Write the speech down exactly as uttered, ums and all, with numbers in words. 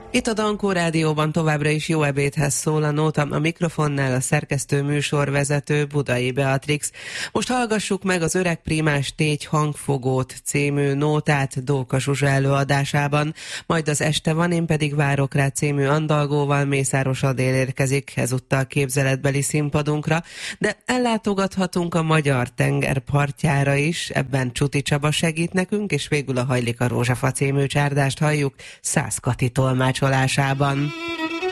Itt a Dankó Rádióban továbbra is Jó ebédhez szól a nóta, a mikrofonnál a szerkesztő műsorvezető Budai Beatrix. Most hallgassuk meg az Öreg Prímás Tégy hangfogót című nótát Dóka Zsuzsa előadásában, majd az Este van, én pedig várok rá című andalgóval Mészáros Adél érkezik ezúttal képzeletbeli színpadunkra, de ellátogathatunk a magyar tenger partjára is, ebben Csuti Csaba segít nekünk, és végül a Hajlik a rózsafa című csárdást halljuk Szász Kati tolmácsolásában.